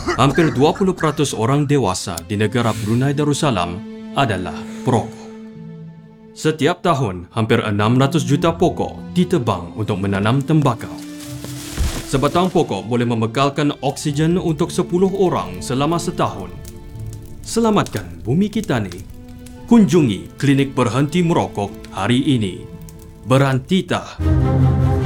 hampir 20% orang dewasa di negara Brunei Darussalam adalah perokok. Setiap tahun, hampir 600 juta pokok ditebang untuk menanam tembakau. Sebatang pokok boleh membekalkan oksigen untuk 10 orang selama setahun. Selamatkan bumi kita ni. Kunjungi klinik berhenti merokok hari ini. Berhenti tah.